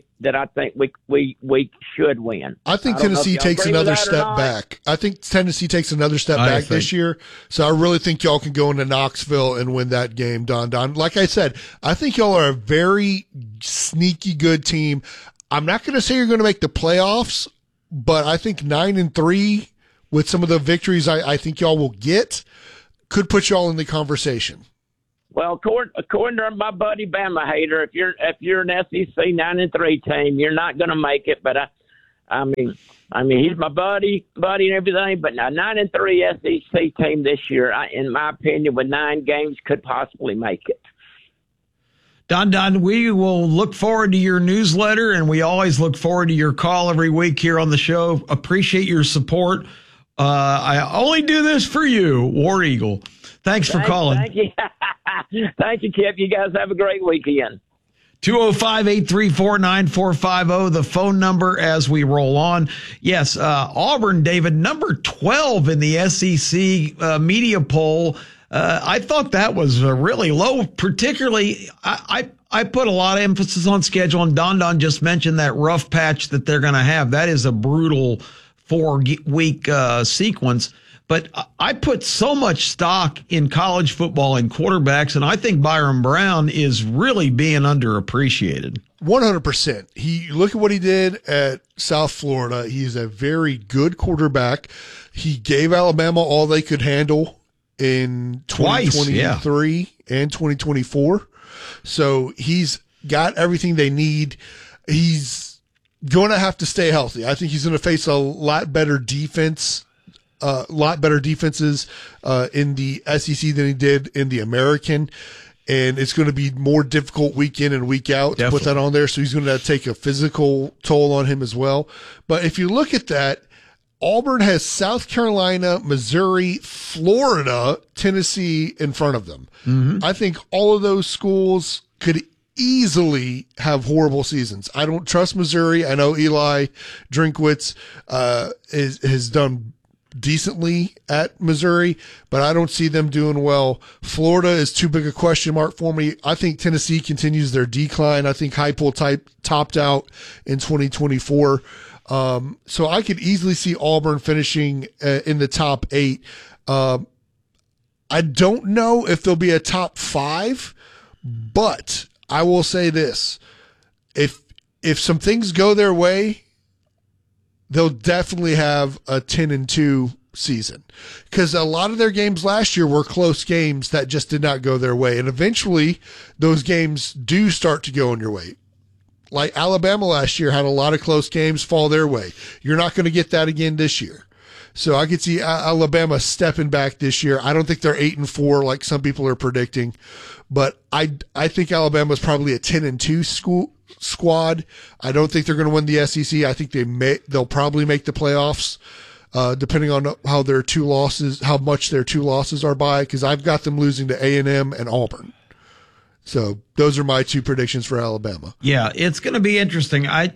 Speaker 5: we should win.
Speaker 1: I think Tennessee takes another step back. I think Tennessee takes another step back this year. So I really think y'all can go into Knoxville and win that game, Don. Like I said, I think y'all are a very sneaky good team. I'm not going to say you're going to make the playoffs, but I think 9-3 with some of the victories I think y'all will get could put y'all in the conversation.
Speaker 5: Well, according to my buddy Bama Hater, if you're an SEC 9-3 team, you're not going to make it. But I mean, he's my buddy and everything. But a 9-3 SEC team this year, in my opinion, with 9 games, could possibly make it.
Speaker 2: Don, we will look forward to your newsletter, and we always look forward to your call every week here on the show. Appreciate your support. I only do this for you, War Eagle. Thanks for calling.
Speaker 5: Thank you. Thank you, Kip. You guys have a great weekend.
Speaker 2: 205-834-9450, the phone number as we roll on. Yes, Auburn, David, number 12 in the SEC media poll. I thought that was really low, particularly I put a lot of emphasis on schedule, and Don just mentioned that rough patch that they're going to have. That is a brutal 4-week sequence. But I put so much stock in college football and quarterbacks, and I think Byron Brown is really being underappreciated.
Speaker 1: 100%. Look at what he did at South Florida. He's a very good quarterback. He gave Alabama all they could handle in 2023 and 2024. So he's got everything they need. He's going to have to stay healthy. I think he's going to face a lot better defenses in the SEC than he did in the American. And it's going to be more difficult week in and week out to put that on there. So he's going to take a physical toll on him as well. But if you look at that, Auburn has South Carolina, Missouri, Florida, Tennessee in front of them. Mm-hmm. I think all of those schools could easily have horrible seasons. I don't trust Missouri. I know Eli Drinkwitz has done decently at Missouri, but I don't see them doing well. Florida is too big a question mark for me. I think Tennessee continues their decline. I think Heupel topped out in 2024. So I could easily see Auburn finishing in the top 8. I don't know if there'll be a top 5, but I will say this. If some things go their way, they'll definitely have a 10-2 season, because a lot of their games last year were close games that just did not go their way. And eventually those games do start to go in your way. Like Alabama last year had a lot of close games fall their way. You're not going to get that again this year. So I could see Alabama stepping back this year. I don't think they're 8-4 like some people are predicting, but I think Alabama's probably a 10-2 squad. I don't think they're going to win the SEC. I think they'll probably make the playoffs, depending on how much their 2 losses are by, because I've got them losing to A&M and Auburn. So those are my 2 predictions for Alabama.
Speaker 2: Yeah, it's going to be interesting. I'm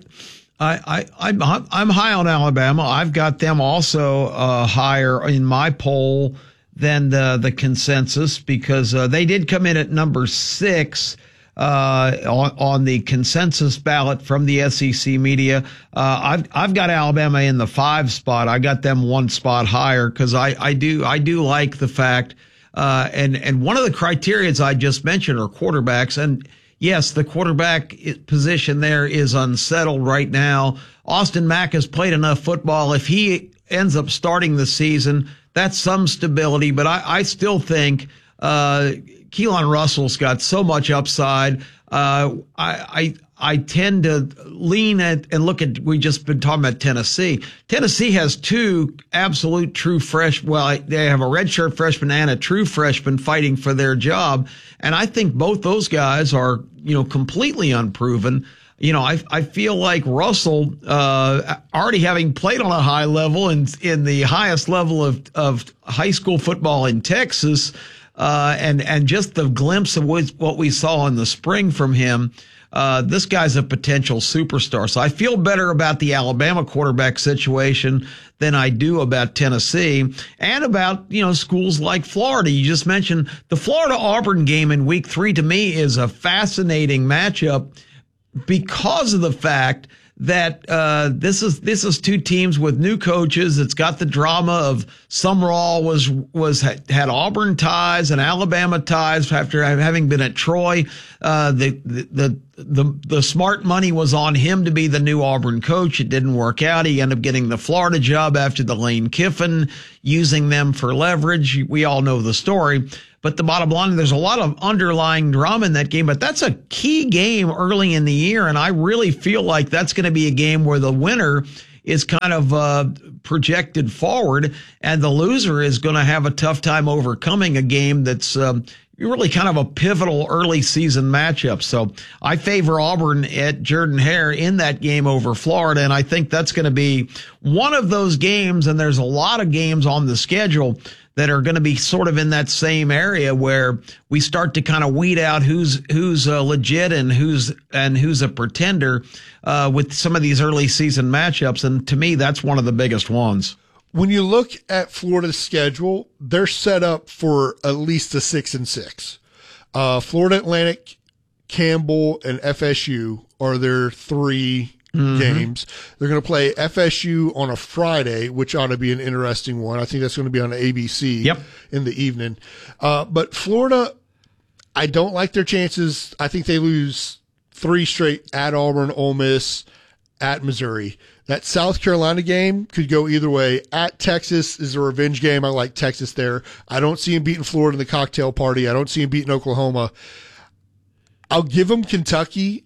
Speaker 2: high on Alabama. I've got them also higher in my poll than the consensus, because they did come in at number 6 on the consensus ballot from the SEC media. I've got Alabama in the 5 spot. I got them 1 spot higher, because I do like the fact. And one of the criterias I just mentioned are quarterbacks. And yes, the quarterback position there is unsettled right now. Austin Mack has played enough football. If he ends up starting the season, that's some stability. But I still think Keelan Russell's got so much upside. I tend to lean at and look at, we just been talking about Tennessee. Tennessee has two absolute true freshmen. Well, they have a redshirt freshman and a true freshman fighting for their job. And I think both those guys are, completely unproven. I feel like Russell, already having played on a high level in the highest level of high school football in Texas, and just the glimpse of what we saw in the spring from him, this guy's a potential superstar. So I feel better about the Alabama quarterback situation than I do about Tennessee and about, schools like Florida. You just mentioned the Florida-Auburn game in week 3 to me is a fascinating matchup because of the fact that this is two teams with new coaches. It's got the drama of Summerall had Auburn ties and Alabama ties after having been at Troy. The smart money was on him to be the new Auburn coach. It didn't work out. He ended up getting the Florida job after the Lane Kiffin, using them for leverage. We all know the story. But the bottom line, there's a lot of underlying drama in that game, but that's a key game early in the year. And I really feel like that's going to be a game where the winner is kind of projected forward and the loser is going to have a tough time overcoming a game that's really kind of a pivotal early season matchup. So I favor Auburn at Jordan-Hare in that game over Florida. And I think that's going to be one of those games. And there's a lot of games on the schedule that are going to be sort of in that same area where we start to kind of weed out who's legit and who's a pretender with some of these early season matchups. And to me, that's one of the biggest ones.
Speaker 1: When you look at Florida's schedule, they're set up for at least a 6-6. Florida Atlantic, Campbell, and FSU are their three games. They're going to play FSU on a Friday, which ought to be an interesting one. I think that's going to be on ABC in the evening. But Florida, I don't like their chances. I think they lose 3 straight at Auburn, Ole Miss, at Missouri. That South Carolina game could go either way. At Texas is a revenge game. I like Texas there. I don't see him beating Florida in the cocktail party. I don't see him beating Oklahoma. I'll give him Kentucky.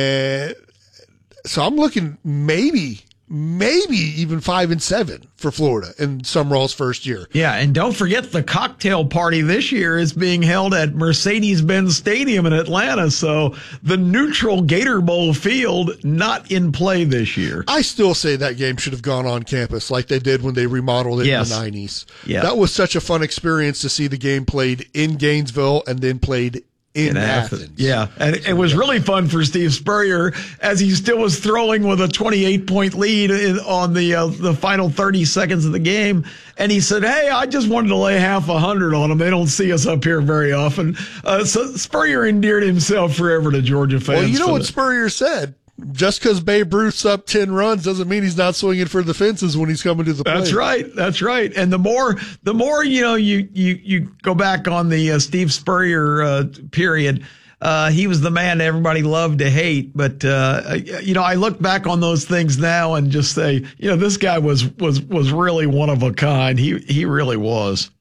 Speaker 1: So I'm looking maybe even 5-7 for Florida in Summerall's first year.
Speaker 2: Yeah, and don't forget the cocktail party this year is being held at Mercedes-Benz Stadium in Atlanta. So the neutral Gator Bowl field not in play this year.
Speaker 1: I still say that game should have gone on campus like they did when they remodeled it in the 90s. Yeah. That was such a fun experience to see the game played in Gainesville and then played in Athens.
Speaker 2: Yeah, and it was really fun for Steve Spurrier as he still was throwing with a 28-point lead on the final 30 seconds of the game. And he said, hey, I just wanted to lay half 100 on them. They don't see us up here very often. So Spurrier endeared himself forever to Georgia fans.
Speaker 1: Well, you know what Spurrier said? Just because Babe Ruth's up 10 runs doesn't mean he's not swinging for the fences when he's coming to the plate.
Speaker 2: That's right. And the more you go back on the Steve Spurrier period, he was the man everybody loved to hate. But I look back on those things now and just say, this guy was really one of a kind. He really was.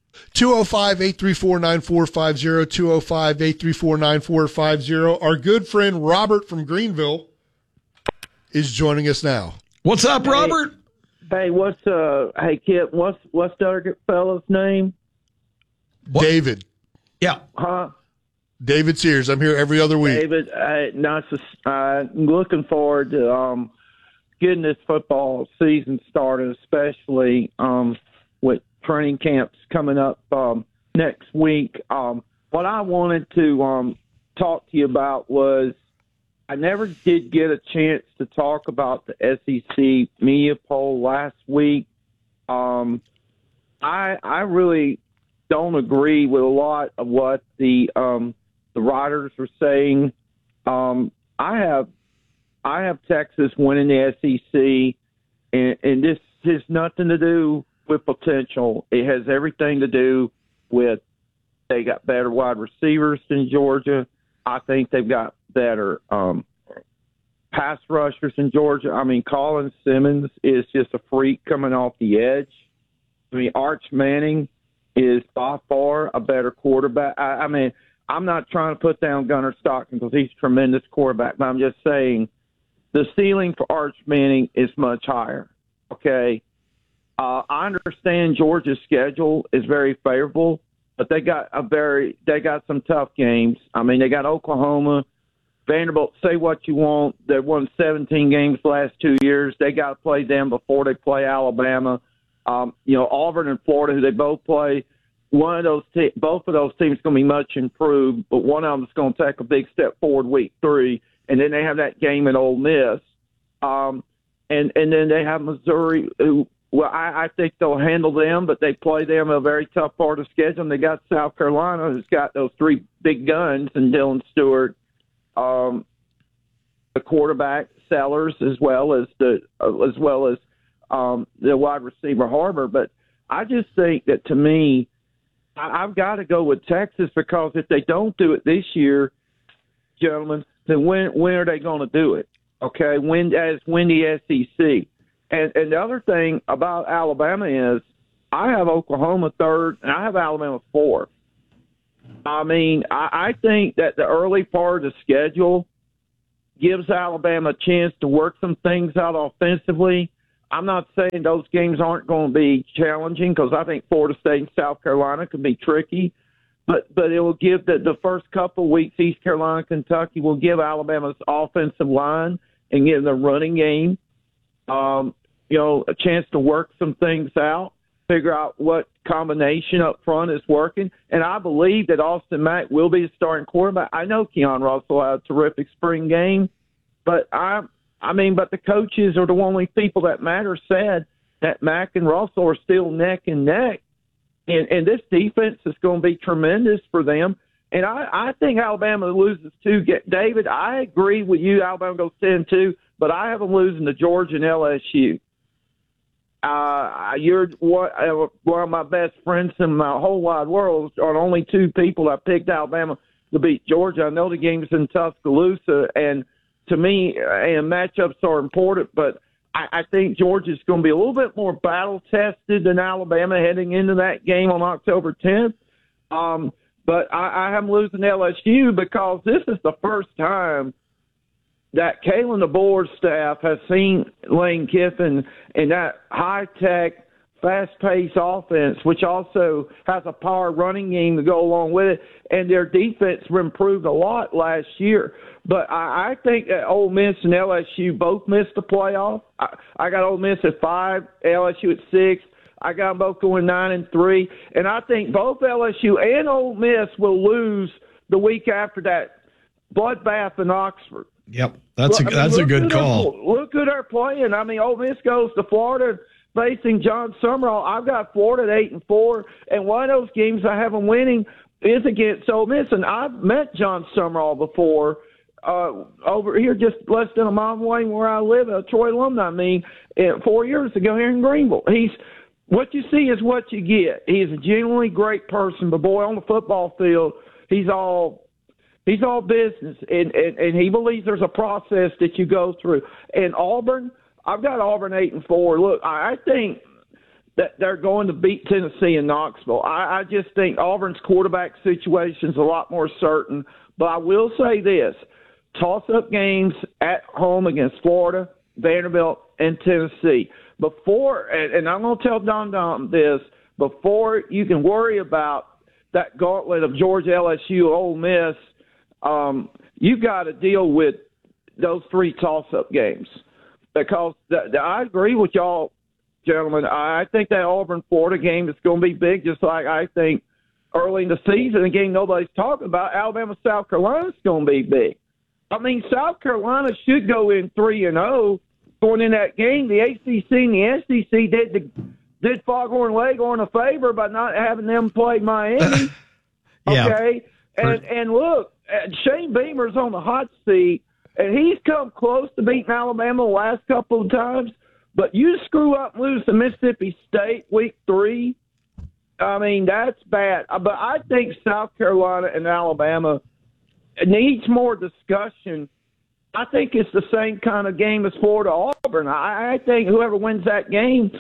Speaker 1: 205-834-9450, 205-834-9450. Our good friend Robert from Greenville is joining us now.
Speaker 2: What's up, Robert?
Speaker 6: Hey, hey Kip, what's the other fella's name?
Speaker 1: David.
Speaker 2: Yeah.
Speaker 6: Huh?
Speaker 1: David Sears. I'm here every other week.
Speaker 6: David, I'm looking forward to getting this football season started, especially with training camps coming up next week. What I wanted to talk to you about was I never did get a chance to talk about the SEC media poll last week. I really don't agree with a lot of what the writers were saying. I have Texas winning the SEC, and this has nothing to do with potential. It has everything to do with they got better wide receivers than Georgia. I think they've got better pass rushers in Georgia. I mean, Colin Simmons is just a freak coming off the edge. I mean, Arch Manning is by far a better quarterback. I mean, I'm not trying to put down Gunnar Stockton because he's a tremendous quarterback, but I'm just saying the ceiling for Arch Manning is much higher. Okay, I understand Georgia's schedule is very favorable, but they got some tough games. I mean, they got Oklahoma, Vanderbilt. Say what you want, they won 17 games the last 2 years. They got to play them before they play Alabama. Auburn and Florida, who they both play. Both of those teams are going to be much improved, but one of them is going to take a big step forward week 3, and then they have that game at Ole Miss, and then they have Missouri, who, well, I think they'll handle them, but they play them a very tough part of the schedule. And they got South Carolina, who's got those 3 big guns, and Dylan Stewart, the quarterback Sellers, as well as the wide receiver Harbor. But I just think that, to me, I've got to go with Texas, because if they don't do it this year, gentlemen, then when are they going to do it? Okay, win the SEC. And the other thing about Alabama is I have Oklahoma 3rd and I have Alabama 4th. I mean, I think that the early part of the schedule gives Alabama a chance to work some things out offensively. I'm not saying those games aren't going to be challenging, because I think Florida State and South Carolina can be tricky. But it will give the first couple of weeks, East Carolina, Kentucky, will give Alabama's offensive line and give the running game, a chance to work some things out, figure out what combination up front is working. And I believe that Austin Mack will be the starting quarterback. I know Keon Russell had a terrific spring game, but but the coaches are the only people that matter said that Mack and Russell are still neck and neck. And this defense is going to be tremendous for them. And I think Alabama loses 2. David, I agree with you. Alabama goes 10-2, but I have them losing to Georgia and LSU. You're one of my best friends in my whole wide world. Are only 2 people that picked Alabama to beat Georgia. I know the game's in Tuscaloosa, and to me, and matchups are important, but I think Georgia's going to be a little bit more battle-tested than Alabama heading into that game on October 10th. But I am losing LSU because this is the first time that Kalen DeBoer's staff has seen Lane Kiffin in that high-tech, fast-paced offense, which also has a power running game to go along with it, and their defense improved a lot last year. But I think that Ole Miss and LSU both missed the playoff. I got Ole Miss at 5, LSU at 6. I got them both going 9-3, and I think both LSU and Ole Miss will lose the week after that bloodbath in Oxford.
Speaker 2: Yep, that's a good call.
Speaker 6: Look who they're playing. I mean, Ole Miss goes to Florida facing John Summerall. I've got Florida at 8-4, and one of those games I have them winning is against Ole Miss. And I've met John Summerall before over here, just less than a mile away where I live, a Troy alumni. 4 years ago here in Greenville. What you see is what you get. He is a genuinely great person, but boy, on the football field, he's all business, and he believes there's a process that you go through. And Auburn, I've got Auburn 8-4. Look, I think that they're going to beat Tennessee in Knoxville. I just think Auburn's quarterback situation is a lot more certain. But I will say this: toss-up games at home against Florida, Vanderbilt, and Tennessee. And I'm going to tell Don this, before you can worry about that gauntlet of Georgia, LSU, Ole Miss, you've got to deal with those 3 toss-up games. Because I agree with y'all, gentlemen. I think that Auburn-Florida game is going to be big, just like I think early in the season, a game nobody's talking about, Alabama-South Carolina is going to be big. I mean, South Carolina should go in 3-0 going in that game. The ACC and the SEC did Foghorn Leghorn a favor by not having them play Miami. Okay? And look, Shane Beamer's on the hot seat, and he's come close to beating Alabama the last couple of times. But you screw up and lose to Mississippi State week 3, I mean, that's bad. But I think South Carolina and Alabama needs more discussion. I think it's the same kind of game as Florida Auburn. I think whoever wins that game,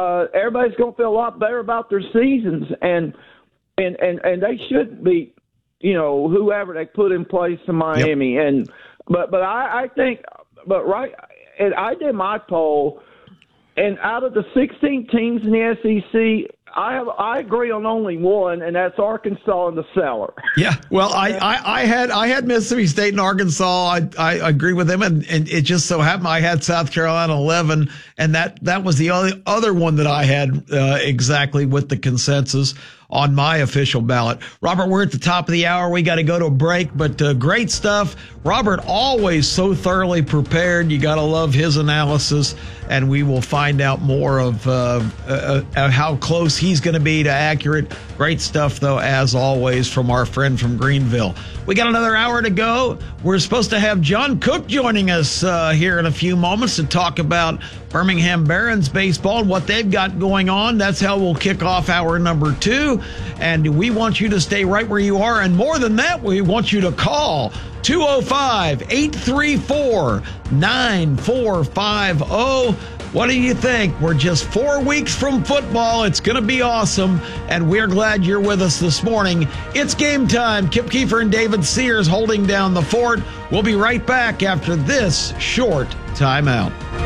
Speaker 6: everybody's going to feel a lot better about their seasons, and they should beat whoever they put in place in Miami. Yep. But I think, and I did my poll, and out of the 16 teams in the SEC, I agree on only one, and that's Arkansas in the cellar.
Speaker 2: Yeah, well, I had Mississippi State and Arkansas. I agree with them, and it just so happened I had South Carolina 11, and that was the other one that I had exactly with the consensus on my official ballot. Robert, we're at the top of the hour. We got to go to a break, but great stuff. Robert, always so thoroughly prepared. You got to love his analysis, and we will find out more of how close he's going to be to accurate. Great stuff, though, as always, from our friend from Greenville. We got another hour to go. We're supposed to have John Cook joining us here in a few moments to talk about Birmingham Barons baseball and what they've got going on. That's how we'll kick off hour number 2. And we want you to stay right where you are. And more than that, we want you to call 205-834-9450. What do you think? We're just 4 weeks from football. It's going to be awesome, and we're glad you're with us this morning. It's game time. Kip Keefer and David Sears holding down the fort. We'll be right back after this short timeout.